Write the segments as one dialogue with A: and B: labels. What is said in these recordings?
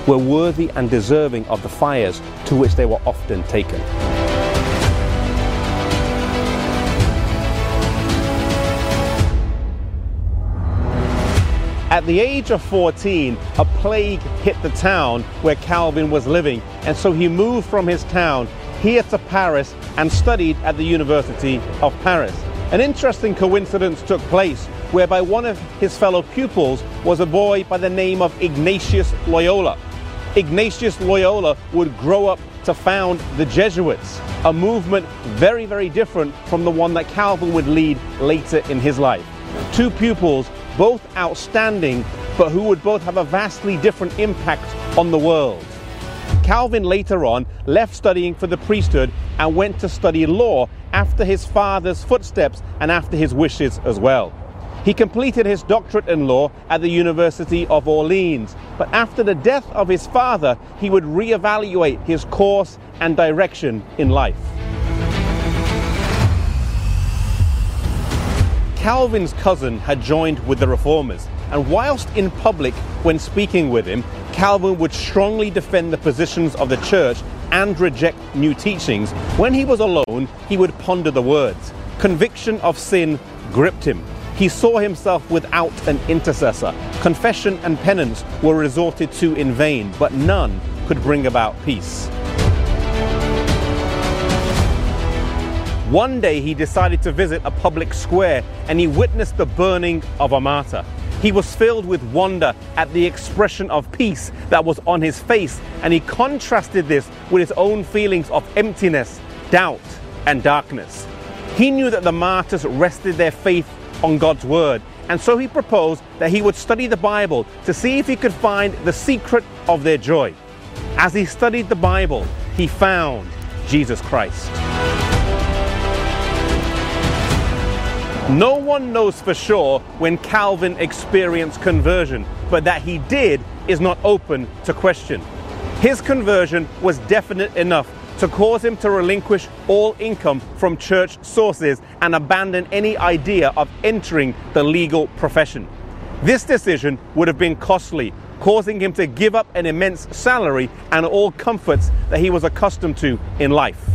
A: were worthy and deserving of the fires to which they were often taken. At the age of 14, a plague hit the town where Calvin was living, and so he moved from his town here to Paris and studied at the University of Paris. An interesting coincidence took place whereby one of his fellow pupils was a boy by the name of Ignatius Loyola. Ignatius Loyola would grow up to found the Jesuits, a movement very, very different from the one that Calvin would lead later in his life. Two pupils, both outstanding, but who would both have a vastly different impact on the world. Calvin later on left studying for the priesthood and went to study law after his father's footsteps and after his wishes as well. He completed his doctorate in law at the University of Orleans, but after the death of his father, he would reevaluate his course and direction in life. Calvin's cousin had joined with the Reformers, and whilst in public when speaking with him, Calvin would strongly defend the positions of the church and reject new teachings. When he was alone, he would ponder the words. Conviction of sin gripped him. He saw himself without an intercessor. Confession and penance were resorted to in vain, but none could bring about peace. One day he decided to visit a public square and he witnessed the burning of a martyr. He was filled with wonder at the expression of peace that was on his face, and he contrasted this with his own feelings of emptiness, doubt, and darkness. He knew that the martyrs rested their faith on God's word, and so he proposed that he would study the Bible to see if he could find the secret of their joy. As he studied the Bible, he found Jesus Christ. No one knows for sure when Calvin experienced conversion, but that he did is not open to question. His conversion was definite enough to cause him to relinquish all income from church sources and abandon any idea of entering the legal profession. This decision would have been costly, causing him to give up an immense salary and all comforts that he was accustomed to in life.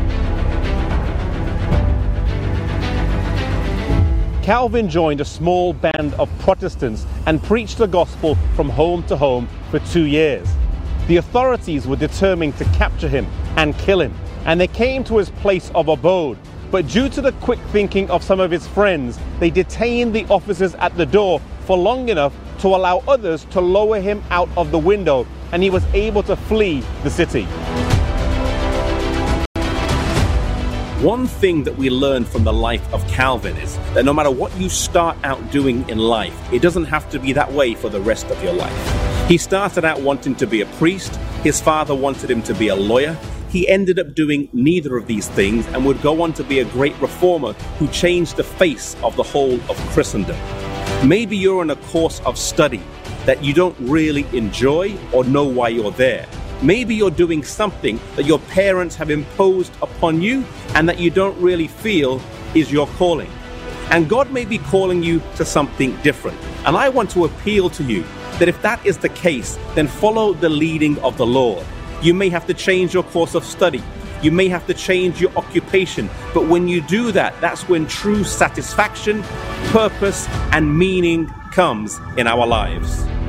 A: Calvin joined a small band of Protestants and preached the gospel from home to home for 2 years. The authorities were determined to capture him and kill him, and they came to his place of abode. But due to the quick thinking of some of his friends, they detained the officers at the door for long enough to allow others to lower him out of the window, and he was able to flee the city. One thing that we learn from the life of Calvin is that no matter what you start out doing in life, it doesn't have to be that way for the rest of your life. He started out wanting to be a priest. His father wanted him to be a lawyer. He ended up doing neither of these things and would go on to be a great reformer who changed the face of the whole of Christendom. Maybe you're on a course of study that you don't really enjoy or know why you're there. Maybe you're doing something that your parents have imposed upon you and that you don't really feel is your calling. And God may be calling you to something different. And I want to appeal to you that if that is the case, then follow the leading of the Lord. You may have to change your course of study. You may have to change your occupation. But when you do that, that's when true satisfaction, purpose, and meaning comes in our lives.